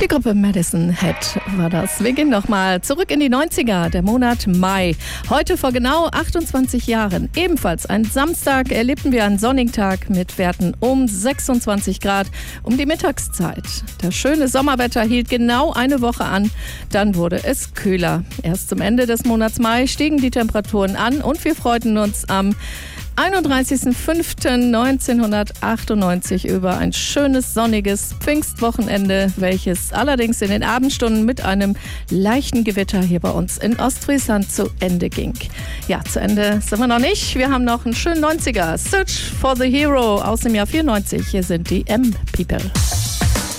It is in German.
Gruppe Madison Head war das. Wir gehen nochmal zurück in die 90er, der Monat Mai. Heute vor genau 28 Jahren, ebenfalls ein Samstag, erlebten wir einen sonnigen Tag mit Werten um 26 Grad um die Mittagszeit. Das schöne Sommerwetter hielt genau eine Woche an, dann wurde es kühler. Erst zum Ende des Monats Mai stiegen die Temperaturen an und wir freuten uns am 31.05.1998 über ein schönes, sonniges Pfingstwochenende, welches allerdings in den Abendstunden mit einem leichten Gewitter hier bei uns in Ostfriesland zu Ende ging. Ja, zu Ende sind wir noch nicht. Wir haben noch einen schönen 90er. Search for the Hero aus dem Jahr 94. Hier sind die M-People.